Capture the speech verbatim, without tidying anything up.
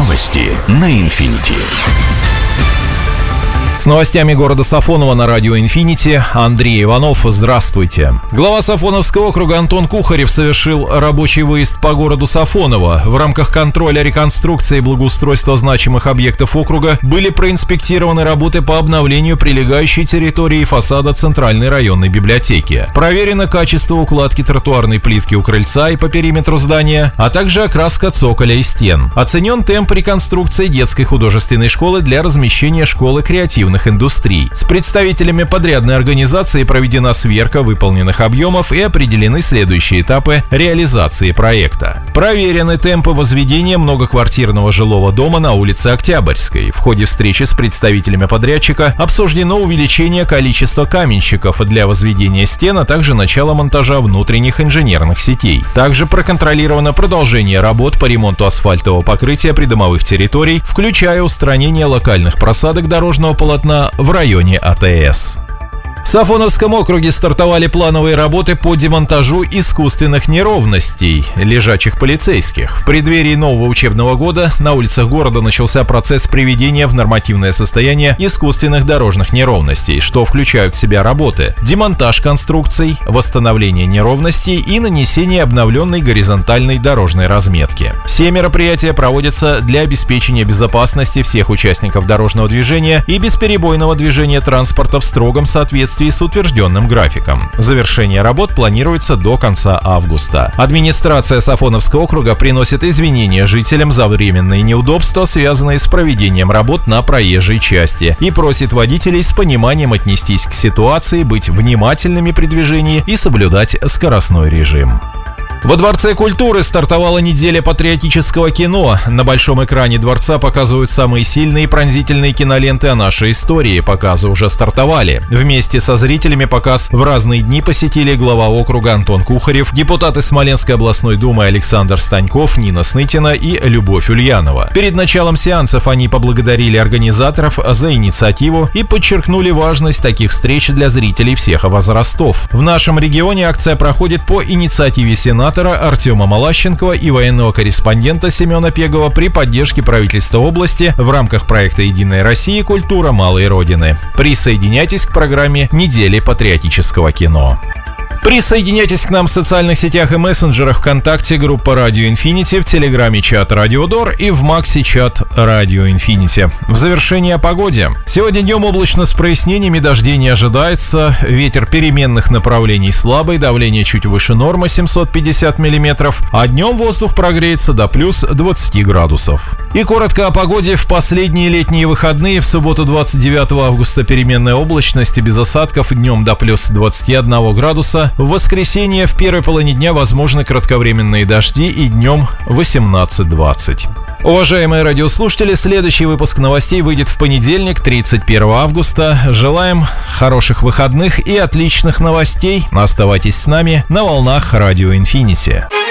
Новости на Инфинити. С новостями города Сафоново на радио «Инфинити» Андрей Иванов. Здравствуйте. Глава Сафоновского округа Антон Кухарев совершил рабочий выезд по городу Сафоново. В рамках контроля реконструкции и благоустройства значимых объектов округа были проинспектированы работы по обновлению прилегающей территории и фасада Центральной районной библиотеки. Проверено качество укладки тротуарной плитки у крыльца и по периметру здания, а также окраска цоколя и стен. Оценен темп реконструкции детской художественной школы для размещения школы креативных индустрий. С представителями подрядной организации проведена сверка выполненных объемов и определены следующие этапы реализации проекта. Проверены темпы возведения многоквартирного жилого дома на улице Октябрьской. В ходе встречи с представителями подрядчика обсуждено увеличение количества каменщиков для возведения стен, а также начало монтажа внутренних инженерных сетей. Также проконтролировано продолжение работ по ремонту асфальтового покрытия придомовых территорий, включая устранение локальных просадок дорожного полотна в районе АТС. В Сафоновском округе стартовали плановые работы по демонтажу искусственных неровностей лежачих полицейских. В преддверии нового учебного года на улицах города начался процесс приведения в нормативное состояние искусственных дорожных неровностей, что включают в себя работы: демонтаж конструкций, восстановление неровностей и нанесение обновленной горизонтальной дорожной разметки. Все мероприятия проводятся для обеспечения безопасности всех участников дорожного движения и бесперебойного движения транспорта в строгом соответствии с утвержденным графиком. Завершение работ планируется до конца августа. Администрация Сафоновского округа приносит извинения жителям за временные неудобства, связанные с проведением работ на проезжей части, и просит водителей с пониманием отнестись к ситуации, быть внимательными при движении и соблюдать скоростной режим. Во Дворце культуры стартовала неделя патриотического кино. На большом экране дворца показывают самые сильные и пронзительные киноленты о нашей истории. Показы уже стартовали. Вместе со зрителями показ в разные дни посетили глава округа Антон Кухарев, депутаты Смоленской областной думы Александр Станьков, Нина Снытина и Любовь Ульянова. Перед началом сеансов они поблагодарили организаторов за инициативу и подчеркнули важность таких встреч для зрителей всех возрастов. В нашем регионе акция проходит по инициативе сенатора Артема Малащенкова и военного корреспондента Семена Пегова при поддержке правительства области в рамках проекта «Единая Россия. Культура малой Родины». Присоединяйтесь к программе «Недели патриотического кино». Присоединяйтесь к нам в социальных сетях и мессенджерах: ВКонтакте группа Радио Инфинити, в Телеграме чат Радио Дор и в Максе чат Радио Инфинити. В завершение о погоде. Сегодня днем облачно с прояснениями, дождей не ожидается, ветер переменных направлений слабый, давление чуть выше нормы семьсот пятьдесят миллиметров, а днем воздух прогреется до плюс двадцати градусов. И коротко о погоде в последние летние выходные. В субботу двадцать девятого августа переменная облачность и без осадков, днем до плюс двадцати одного градуса. В воскресенье в первой половине дня возможны кратковременные дожди и днем восемнадцать двадцать. Уважаемые радиослушатели, следующий выпуск новостей выйдет в понедельник, тридцать первого августа. Желаем хороших выходных и отличных новостей. Оставайтесь с нами на волнах Радио Инфинити.